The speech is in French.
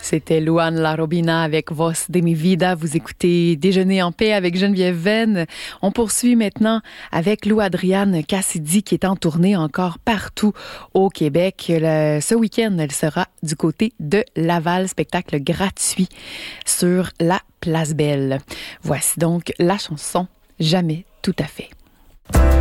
C'était Luan Larobina avec Voz de mi vida. Vous écoutez Déjeuner en paix avec Geneviève Venn. On poursuit maintenant avec Lou Adriane Cassidy qui est en tournée encore partout au Québec. Ce week-end, elle sera du côté de Laval, spectacle gratuit sur la Place Belle. Voici donc la chanson Jamais tout à fait.